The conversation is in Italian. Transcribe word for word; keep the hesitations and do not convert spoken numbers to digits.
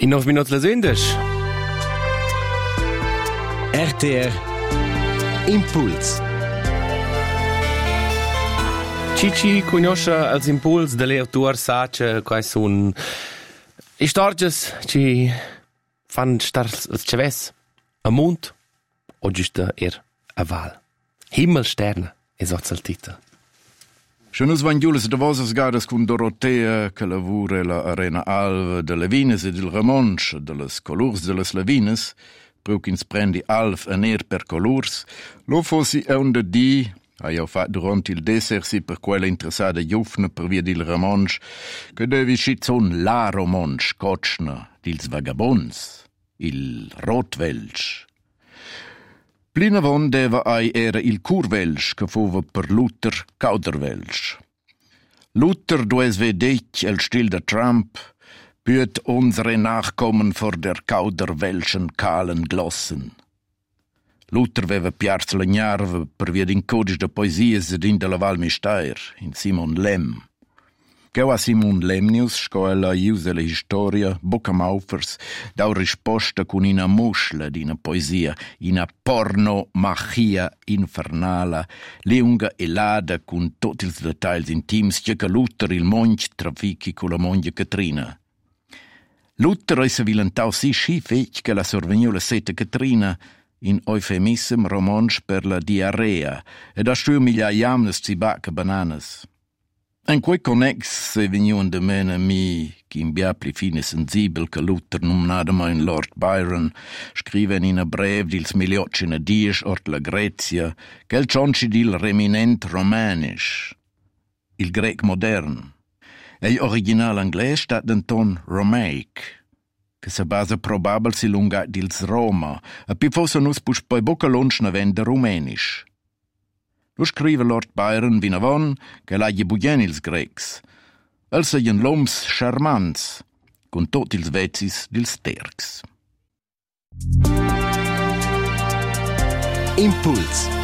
In nove minutos las vendas. R T R Impuls. Cici conosce als impuls delle autor sace quai sun istorges ci fan star als ceves a mont o giusta er a val. Himmelsterne es oz al titel. Schon us vangiules de vosas gadas cun Dorotea che lavura la arena alva de Levines e del Ramonsch de las colurs de las Levines, pruc ins prendi alv a ner per colurs, lo fossi è un de di, hai ho fat durant il desersi per quella interessada giufna per via del Ramonsch, che devi schizon la Ramonsch cocna dils vagabonds, il Rotwelsch. Plinavon deva ai era il Curwelsch che fuva per Luther Kauderwelsch. Luther dues vedec el stil de Trump, püt unsere Nachkommen vor der Kauderwelschen kahlen Glossen. Luther veva piarz la gnarva per via d'in codice de poesies din de la Val Mistair, in Simon Lem. Che a Simon Lemnius scoela iusa la historia, Bocamaufers, dau risposta con una musla di una poesia, una porno magia infernala, lunga e lada con tutti i dettagli intims che Luther il monge trafichi con la moglie Catrina. Luther è se vilentau si scifec che la sorvegnola seta Catrina in eufemism romansch per la diarrea ed a stuur migliaia jamnes zibac bananas. En quei connex se vegniun de mena mi, chi in bia pli fine sensibel che Luther numnadama in Lord Byron, scriven in a brev dils miliocina dies ort la Grecia, quel cionci dil reminent romanisch, il grec modern. Ei original anglais stat denton Romaic, che se basa probabel si lunga dils Roma, a pi fosse nus pus poi bocca lunch na vende rumenisch. Lo scrive Lord Byron vinavon che l'agli bugen ils grecs. Els seien l'oms charmants, con tot ils vezis dils tercs. Impuls.